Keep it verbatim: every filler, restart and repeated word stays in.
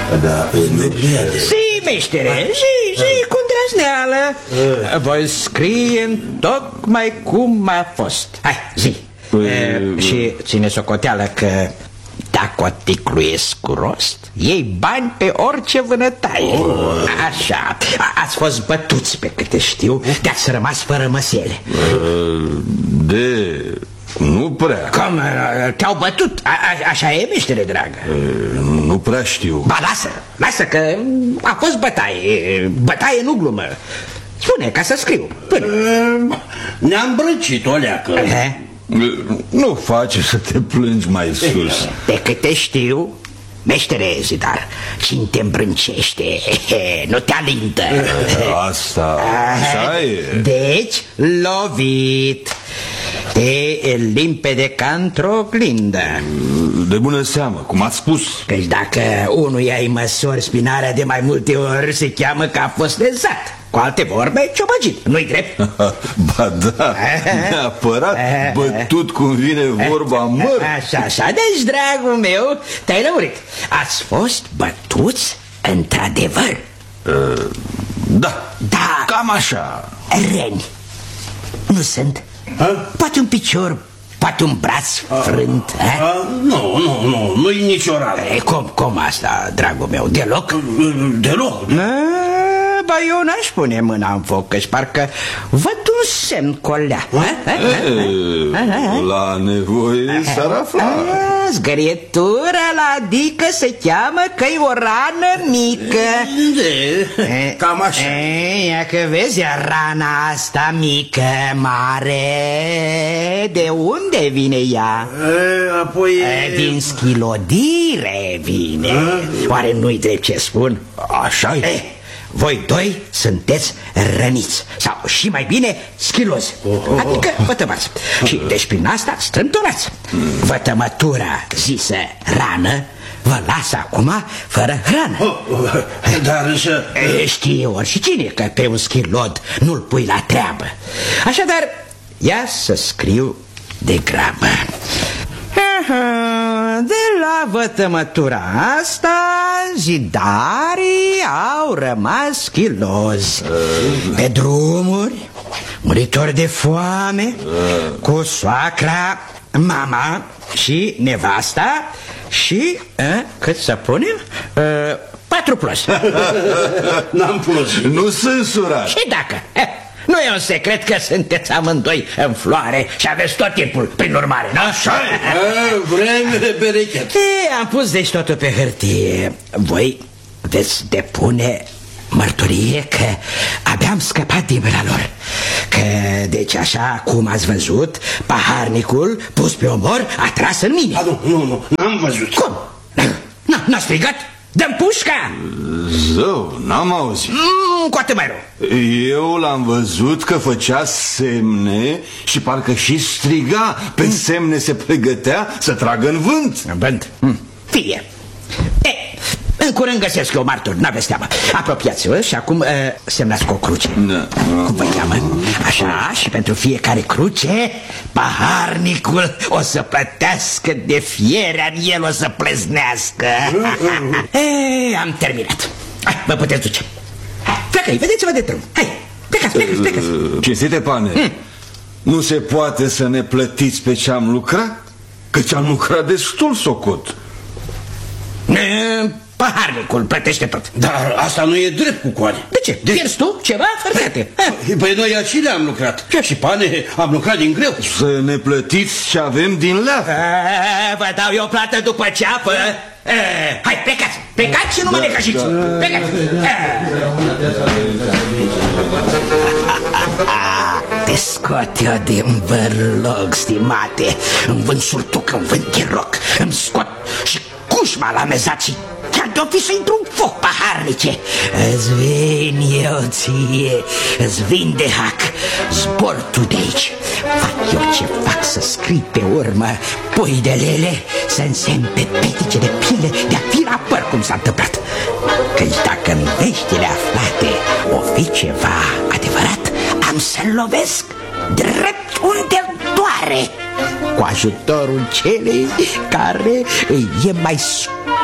Da, nu crede. Zi, meștere, zi, zi, cu îndrăzneală. Voi scrie tocmai cum a fost. Hai, zi. E, și ține socoteală că dacă o ticluiesc cu rost, iei bani pe orice vânătaie. Oh. Așa, ați fost bătuți pe câte știu, de-ați rămas fără măsele. De... nu prea. Cum? Te-au bătut? A, a, așa e, meștere dragă? Nu prea știu. Ba, lasă, lasă că a fost bătaie. Bătaie, nu glumă. Spune, ca să scriu. Până. Ne-am brăcit o leacă. Nu face să te plângi mai sus. De câte știu, meștere Zidar, cine te îmbrâncește nu te alintă. Asta, așa e. Deci, lovit. E limpede ca într-o oglindă. De bună seamă, cum ați spus. Căci dacă unul i-ai măsori spinarea de mai multe ori, se cheamă că a fost lezat. Cu alte vorbe, ciobăgit, nu-i drept? Ba da, neapărat bătut cum vine vorba măr. Așa, așa, deci, dragul meu, te-ai lămurit. Ați fost bătuți într-adevăr? uh, Da, da, cam așa. Reni nu sunt? A? Poate un picior, poate un braț frânt. a, a, Nu, nu, nu, nu-i nicio rană. E, cum, cum asta, dragul meu, deloc? Deloc. Ba, eu n-aș pune mâna în foc, căci parcă văd un semn colea. La nevoie s-ar afla. Zgărietura la adică se cheamă că-i o rană mică. De, cam așa. E, ia că vezi, rana asta mică, mare, de unde vine ea? E, apoi... E, din schilodire vine. Oare nu-i drept ce spun? Așa e. Voi doi sunteți răniți. Sau și mai bine schilozi. Adică vătămați. Și deci prin asta strâmtonați. Vătămătura zisă rană vă lasă acum fără hrană. Dar însă... Știe oricine că pe un schilod nu-l pui la treabă. Așadar, ia să scriu de grabă. De la vătămătura asta, zidarii au rămas schilozi. Pe drumuri, muritori de foame, cu soacra, mama și nevasta și, a, cât să punem? A, patru plus. N-am plus. Nu sunt surat. Și dacă... Nu e un secret că sunteți amândoi în floare și aveți tot timpul, prin urmare, nu? Așa e, vreme berechet. E, am pus deci totul pe hârtie. Voi veți depune mărturie că abia am scăpat din mâna lor. Că, deci așa cum ați văzut, paharnicul pus pe omor a tras în mine. A, nu, nu, nu, n-am văzut. Cum? N-a strigat? Dă-mi pușca! Zău, n-am auzit. Mm, cu atât mai rău. Eu l-am văzut că făcea semne și parcă și striga. Pe semne se pregătea să tragă în vânt. În vânt? Mm. Fie. E, în curând găsesc eu martori, n-aveți teamă. Apropiați-vă și acum uh, semnați cu o cruce. Da. Cum vă cheamă? Așa, și pentru fiecare cruce paharnicul o să plătească de fierea în el o să pleznească. E, am terminat. Hai, vă puteți duce. Plecă-i, vedeți-vă de drum. Hai, plecați, plecați, plecați. Cinstite pane, hmm. Nu se poate să ne plătiți pe ce am lucrat? Căci am lucrat destul, socot. E, paharnicul plătește tot. Dar asta nu e drept, Cucoane. De ce? De... Pierzi tu ceva, frate? Păi noi aici am lucrat. Și pane am lucrat din greu. Să ne plătiți ce avem din leafă. Vă dau eu plată după ceapă. E, hai, plecați, plecați și nu mă necăjiți. Plecați. Te scot eu din vârlog, stimate. Îmi vând surtuc, îmi vând gheroc, îmi scot și cușma la mezat și chiar de-o fi să intru în foc, paharnice. Îți vin eu ție, îți vin de hac. Zbor tu de aici. Fac eu ce fac, să scrii pe urmă pui de lele, să însemn pe petice de pile de-a fi la păr cum s-a întâmplat. Căci dacă în veștile aflate o fi ceva adevărat, am să-l lovesc drept unde doare, cu ajutorul celei care îi e mai scurt